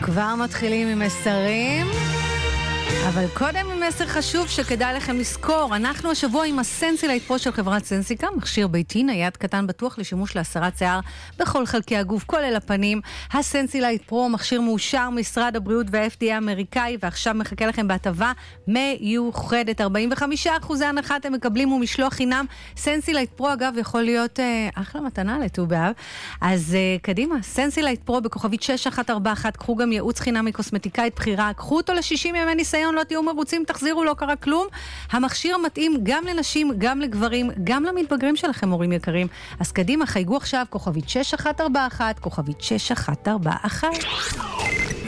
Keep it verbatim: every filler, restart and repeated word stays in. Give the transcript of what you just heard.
כבר מתחילים עם מסרים, אבל קודם עם מסר חשוב שכדאי לכם לזכור. אנחנו השבוע עם הסנסילייט פרו של חברת סנסיקה, מכשיר ביתי נייד קטן בטוח לשימוש להסרת שיער בכל חלקי הגוף, כולל הפנים. הסנסילייט פרו מכשיר מאושר משרד הבריאות וה-אף די איי האמריקאי, ועכשיו מחכה לכם בהטבה מיוחדת, ארבעים וחמישה אחוז הנחה אתם מקבלים ומשלוח חינם. סנסילייט פרו אגב יכול להיות אה, אחלה מתנה לט"ו באב. אז אה, קדימה, סנסילייט פרו בכוכבית שש אחת ארבע אחת, קחו גם ייעוץ חינם מקוסמטיקאית בחירה, קחו אותו ל-שישים ימי ניסיון, לא תהיו מרוצים, תחזירו, לא קרה כלום. המכשיר מתאים גם לנשים, גם לגברים, גם למתבגרים שלכם, הורים יקרים. אז קדימה, חייגו עכשיו, כוכבית שש אחת ארבע אחת, כוכבית שש אחת ארבע אחת.